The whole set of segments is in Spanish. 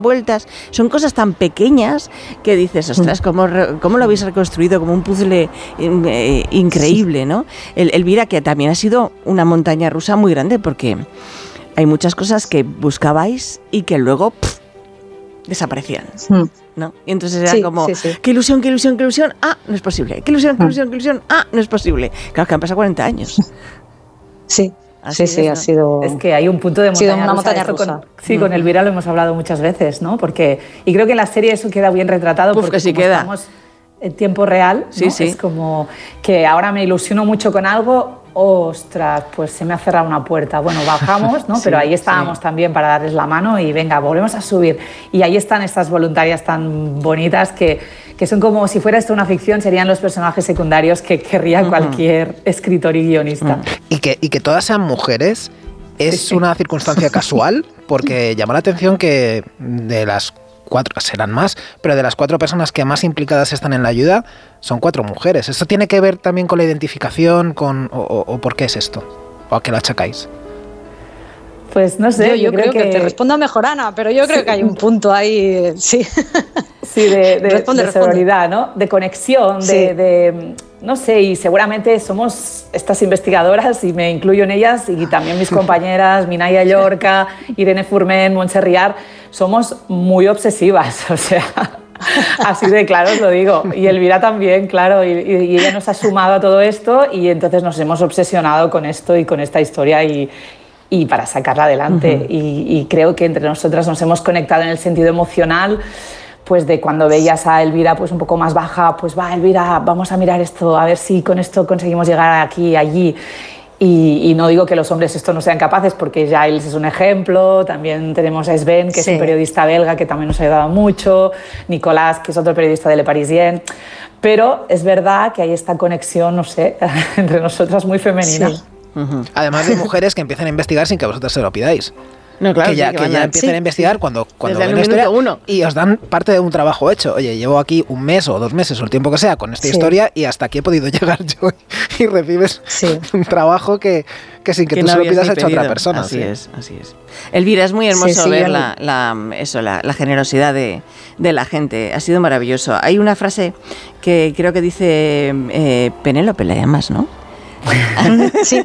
vueltas, son cosas tan pequeñas que dices, ostras, ¿cómo lo habéis reconstruido? Como un puzzle increíble, ¿no? Elvira, que también ha sido una montaña rusa muy grande, porque hay muchas cosas que buscabais y que luego desaparecían, ¿no? Y entonces era como, qué ilusión, no es posible, qué ilusión, no es posible. Claro que han pasado 40 años. Sí. Así sí, ¿no? Ha sido... Es que hay un punto de montaña rusa. Con Elvira lo hemos hablado muchas veces, ¿no? Y creo que en la serie eso queda bien retratado, porque que sí queda. Estamos en tiempo real, ¿no? Sí. Es como que ahora me ilusiono mucho con algo, ostras, pues se me ha cerrado una puerta. Bueno, bajamos, ¿no? Pero ahí estábamos también para darles la mano y venga, volvemos a subir. Y ahí están estas voluntarias tan bonitas que son como si fuera esto una ficción, serían los personajes secundarios que querría cualquier escritor y guionista. Y que todas sean mujeres es una circunstancia casual, porque llama la atención que de las 4, serán más, pero de las 4 personas que más implicadas están en la ayuda, son 4 mujeres. ¿Esto tiene que ver también con la identificación, o por qué es esto? ¿O a qué lo achacáis? Pues no sé, yo creo que te respondo mejor, Ana, pero yo creo que hay un punto ahí, sí. Sí, de sororidad, ¿no? De conexión, no sé, y seguramente somos estas investigadoras, y me incluyo en ellas, y también mis compañeras, Minaya Llorca, Irene Furmen, Montse Riar, somos muy obsesivas, o sea, así de claro os lo digo. Y Elvira también, claro, y ella nos ha sumado a todo esto, y entonces nos hemos obsesionado con esto y con esta historia, y para sacarla adelante. Y creo que entre nosotras nos hemos conectado en el sentido emocional, pues de cuando veías a Elvira pues un poco más baja, pues va, Elvira, vamos a mirar esto, a ver si con esto conseguimos llegar aquí, allí. Y no digo que los hombres esto no sean capaces, porque Giles es un ejemplo, también tenemos a Sven, que es un periodista belga que también nos ha ayudado mucho, Nicolás, que es otro periodista de Le Parisien, pero es verdad que hay esta conexión, no sé, entre nosotras muy femenina. Sí. Además de mujeres que empiezan a investigar sin que vosotras se lo pidáis. No, claro, que ya empiezan a investigar cuando ven la historia y os dan parte de un trabajo hecho. Oye, llevo aquí 1 mes o 2 meses o el tiempo que sea con esta historia, y hasta aquí he podido llegar yo, y recibes un trabajo que sin que tú se lo pidas ha hecho otra persona. Así es. Elvira, es muy hermoso ver la generosidad de la gente. Ha sido maravilloso. Hay una frase que creo que dice Penélope, la llamas, ¿no? Sí.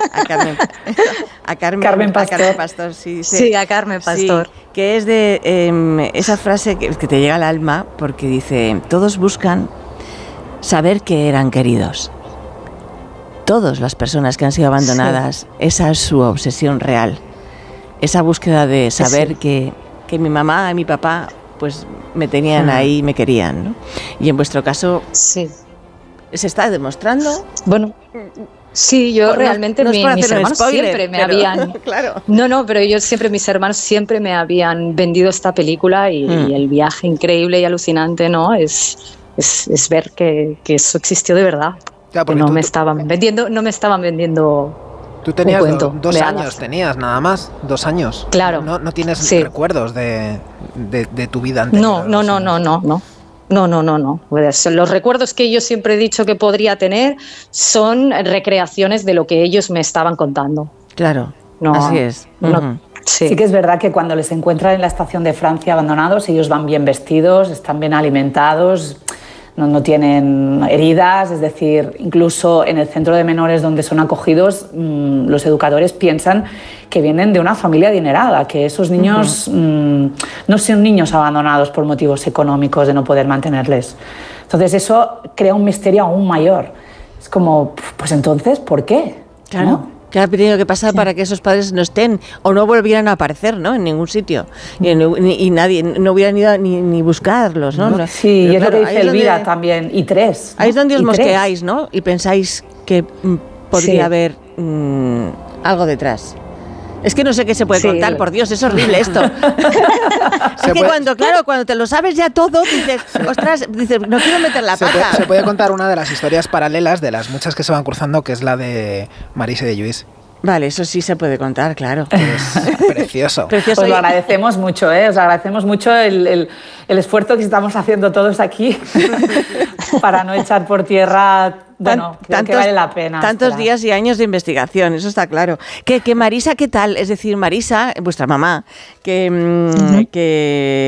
A Carmen Pastor, sí. Sí, a Carmen Pastor. Sí, que es de esa frase que te llega al alma, porque dice, todos buscan saber que eran queridos. Todas las personas que han sido abandonadas, esa es su obsesión real. Esa búsqueda de saber que mi mamá y mi papá pues me tenían ahí, me querían, ¿no? Y en vuestro caso... Sí. ¿Se está demostrando? Bueno, sí, yo realmente mis hermanos siempre me habían... Claro. No, pero mis hermanos siempre me habían vendido esta película, y el viaje increíble y alucinante, ¿no? Es ver que eso existió de verdad. Claro, que no me estaban vendiendo Tú tenías un cuento 2 años, tenías nada más, 2 años. Claro. No tienes recuerdos de tu vida anterior. No. Pues los recuerdos que yo siempre he dicho que podría tener son recreaciones de lo que ellos me estaban contando. Claro, así es. Sí que es verdad que cuando les encuentran en la estación de Francia abandonados, ellos van bien vestidos, están bien alimentados, no tienen heridas, es decir, incluso en el centro de menores donde son acogidos, los educadores piensan que vienen de una familia adinerada, que esos niños no son niños abandonados por motivos económicos de no poder mantenerles. Entonces eso crea un misterio aún mayor. Es como, pues entonces, ¿por qué? Claro. ¿No? ¿Qué ha tenido que pasar para que esos padres no estén o no volvieran a aparecer, ¿no? En ningún sitio. Y nadie, no hubieran ido ni buscarlos, ¿no? Sí, y es lo que dice Elvira también, y 3. ¿no? Ahí es donde os mosqueáis, ¿no? Y pensáis que podría haber algo detrás. Es que no sé qué se puede contar, por Dios, es horrible esto. Es que cuando te lo sabes ya todo, dices, ostras, no quiero meter la pata. Se puede contar una de las historias paralelas de las muchas que se van cruzando, que es la de Marise de Lluís, Vale, eso sí se puede contar, claro. Precioso. Pues lo agradecemos mucho, os agradecemos mucho el esfuerzo que estamos haciendo todos aquí para no echar por tierra, bueno, creo que vale la pena. Tantos días y años de investigación, eso está claro. Que Marisa, ¿qué tal? Es decir, Marisa, vuestra mamá, que